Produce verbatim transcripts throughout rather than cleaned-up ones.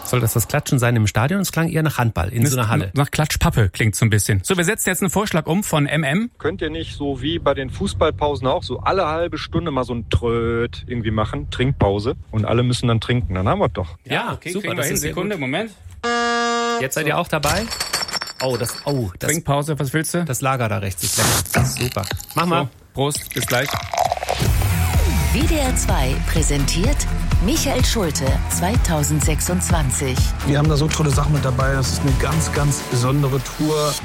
Soll das das Klatschen sein im Stadion? Es klang eher nach Handball, in so einer Halle. Nach Klatschpappe klingt so ein bisschen. So, wir setzen jetzt einen Vorschlag um von M M. Könnt ihr nicht so wie bei den Fußballpausen auch so alle halbe Stunde mal so ein Tröd irgendwie machen, Trinkpause, und alle müssen dann trinken, dann haben wir doch. Ja, okay, super, das ist Sekunde, Moment. Jetzt seid ihr auch dabei? Oh, das, oh, das. Trinkpause, was willst du? Das Lager da rechts ist lecker. Das ist super. Mach mal. So, Prost, bis gleich. W D R zwei präsentiert Michael Schulte zweitausendsechsundzwanzig. Wir haben da so tolle Sachen mit dabei. Das ist eine ganz, ganz besondere Tour.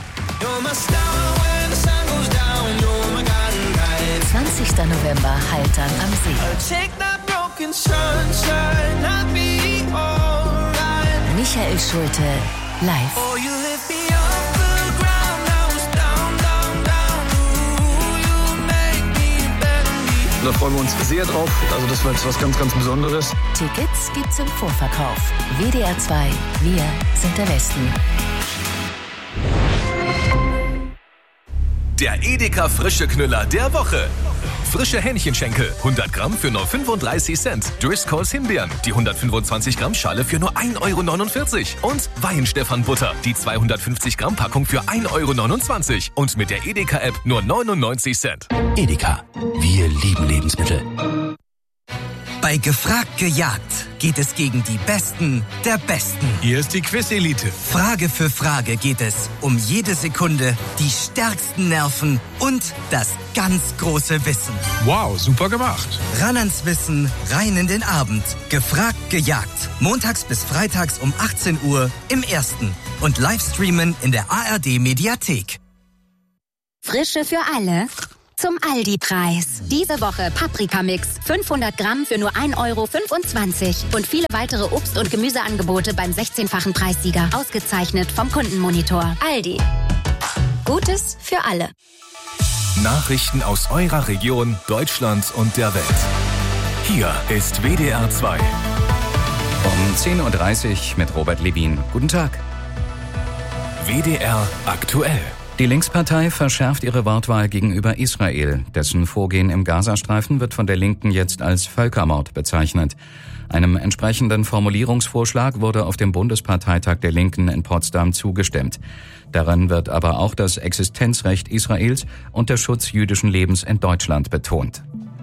zwanzigster November, Haltern am See. Michael Schulte live. Da freuen wir uns sehr drauf. Also das war jetzt was ganz, ganz Besonderes. Tickets gibt's im Vorverkauf. W D R zwei, wir sind der Westen. Der Edeka Frische Knüller der Woche. Frische Hähnchenschenkel, hundert Gramm für nur fünfunddreißig Cent. Driscolls Himbeeren, die hundertfünfundzwanzig Gramm Schale für nur ein Euro neunundvierzig. Und Weihenstephan Butter, die zweihundertfünfzig Gramm Packung für ein Euro neunundzwanzig. Und mit der Edeka-App nur neunundneunzig Cent. Edeka, wir lieben Lebensmittel. Bei Gefragt gejagt geht es gegen die Besten der Besten. Hier ist die Quiz-Elite. Frage für Frage geht es um jede Sekunde, die stärksten Nerven und das ganz große Wissen. Wow, super gemacht. Ran ans Wissen, rein in den Abend. Gefragt gejagt. Montags bis freitags um achtzehn Uhr im Ersten. Und Livestreamen in der A R D-Mediathek. Frische für alle. Zum Aldi-Preis. Diese Woche Paprikamix, fünfhundert Gramm für nur ein Euro fünfundzwanzig. Und viele weitere Obst- und Gemüseangebote beim sechzehnfachen Preissieger. Ausgezeichnet vom Kundenmonitor. Aldi. Gutes für alle. Nachrichten aus eurer Region, Deutschland und der Welt. Hier ist W D R zwei. Um zehn Uhr dreißig mit Robert Levin. Guten Tag. W D R aktuell. Die Linkspartei verschärft ihre Wortwahl gegenüber Israel. Dessen Vorgehen im Gazastreifen wird von der Linken jetzt als Völkermord bezeichnet. Einem entsprechenden Formulierungsvorschlag wurde auf dem Bundesparteitag der Linken in Potsdam zugestimmt. Darin wird aber auch das Existenzrecht Israels und der Schutz jüdischen Lebens in Deutschland betont.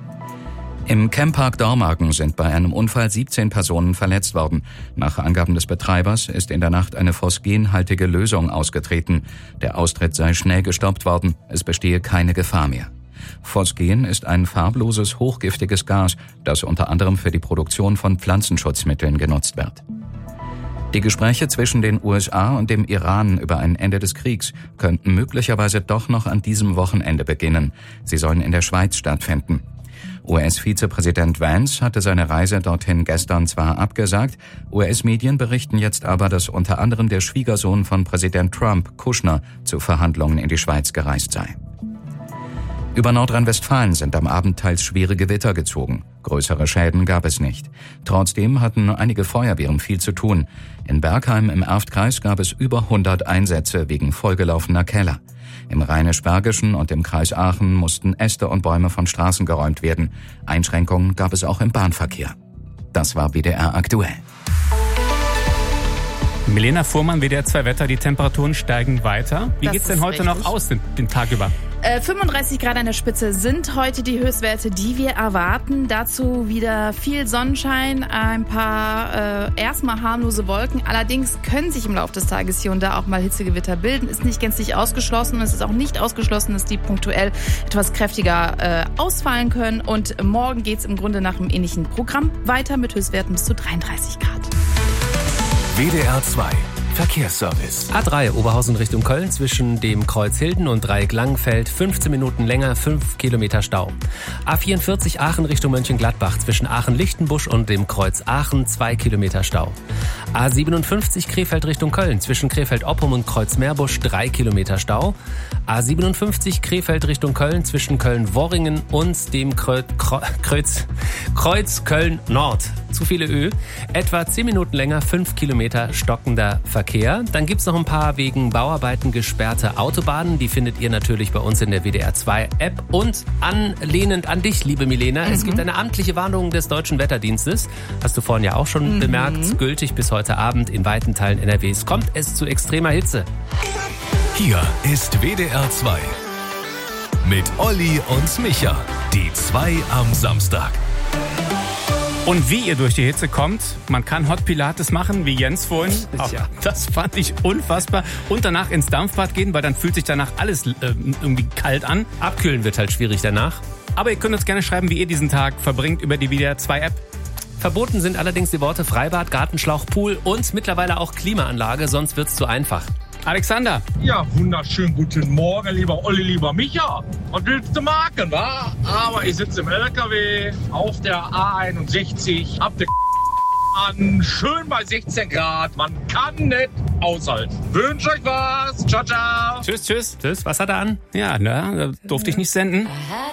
Im Camppark Dormagen sind bei einem Unfall siebzehn Personen verletzt worden. Nach Angaben des Betreibers ist in der Nacht eine phosgenhaltige Lösung ausgetreten. Der Austritt sei schnell gestoppt worden. Es bestehe keine Gefahr mehr. Phosgen ist ein farbloses, hochgiftiges Gas, das unter anderem für die Produktion von Pflanzenschutzmitteln genutzt wird. Die Gespräche zwischen den U S A und dem Iran über ein Ende des Kriegs könnten möglicherweise doch noch an diesem Wochenende beginnen. Sie sollen in der Schweiz stattfinden. U S-Vizepräsident Vance hatte seine Reise dorthin gestern zwar abgesagt, U S-Medien berichten jetzt aber, dass unter anderem der Schwiegersohn von Präsident Trump, Kushner, zu Verhandlungen in die Schweiz gereist sei. Über Nordrhein-Westfalen sind am Abend teils schwere Gewitter gezogen. Größere Schäden gab es nicht. Trotzdem hatten einige Feuerwehren viel zu tun. In Bergheim im Erftkreis gab es über hundert Einsätze wegen vollgelaufener Keller. Im Rheinisch-Bergischen und im Kreis Aachen mussten Äste und Bäume von Straßen geräumt werden. Einschränkungen gab es auch im Bahnverkehr. Das war W D R aktuell. Milena Fuhrmann, W D R zwei Wetter, die Temperaturen steigen weiter. Wie Das geht's denn ist heute richtig. noch aus, den, den Tag über? Äh, fünfunddreißig Grad an der Spitze sind heute die Höchstwerte, die wir erwarten. Dazu wieder viel Sonnenschein, ein paar äh, erstmal harmlose Wolken. Allerdings können sich im Laufe des Tages hier und da auch mal Hitzegewitter bilden. Ist nicht gänzlich ausgeschlossen. Es ist auch nicht ausgeschlossen, dass die punktuell etwas kräftiger äh, ausfallen können. Und morgen geht's im Grunde nach einem ähnlichen Programm weiter mit Höchstwerten bis zu dreiunddreißig Grad. W D R zwei Verkehrsservice. A drei Oberhausen Richtung Köln zwischen dem Kreuz Hilden und Dreieck Langenfeld fünfzehn Minuten länger, fünf Kilometer Stau. A vierundvierzig Aachen Richtung Mönchengladbach zwischen Aachen-Lichtenbusch und dem Kreuz Aachen zwei Kilometer Stau. A siebenundfünfzig Krefeld Richtung Köln zwischen Krefeld-Oppum und Kreuz Meerbusch drei Kilometer Stau. A siebenundfünfzig Krefeld Richtung Köln zwischen Köln-Worringen und dem Kreuz, Kreuz, Kreuz Köln-Nord. Zu viele Ö. Etwa zehn Minuten länger, fünf Kilometer stockender Verkehr. Dann gibt's noch ein paar wegen Bauarbeiten gesperrte Autobahnen. Die findet ihr natürlich bei uns in der W D R zwei App. Und anlehnend an dich, liebe Milena, mhm. es gibt eine amtliche Warnung des Deutschen Wetterdienstes. Hast du vorhin ja auch schon mhm. bemerkt, gültig bis heute heute Abend in weiten Teilen N R Ws kommt es zu extremer Hitze. Hier ist W D R zwei mit Olli und Micha, die zwei am Samstag. Und wie ihr durch die Hitze kommt, man kann Hot Pilates machen, wie Jens vorhin. Ach, Ja. das fand ich unfassbar. Und danach ins Dampfbad gehen, weil dann fühlt sich danach alles äh, irgendwie kalt an. Abkühlen wird halt schwierig danach. Aber ihr könnt uns gerne schreiben, wie ihr diesen Tag verbringt über die W D R zwei App. Verboten sind allerdings die Worte Freibad, Gartenschlauch, Pool und mittlerweile auch Klimaanlage, sonst wird's zu einfach. Alexander. Ja, wunderschönen guten Morgen, lieber Olli, lieber Micha. Was willst du machen, wa? Aber ich sitze im L K W auf der A einundsechzig, hab den an, schön bei sechzehn Grad. Man kann nicht aushalten. Wünsche euch was. Ciao, ciao. Tschüss, tschüss. Tschüss, was hat er an? Ja, ne, da durfte ich nicht senden.